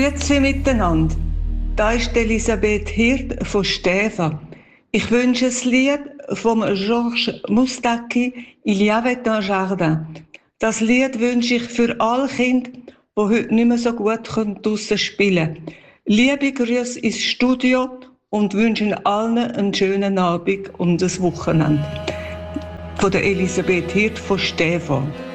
Grüezi miteinander. Da ist Elisabeth Hirt von Stäfa. Ich wünsche ein Lied von Georges Moustaki, Il y avait un jardin. Das Lied wünsche ich für alle Kinder, die heute nicht mehr so gut draussen spielen können. Liebe Grüße ins Studio und wünschen allen einen schönen Abend und ein Wochenende. Von der Elisabeth Hirt von Stäfa.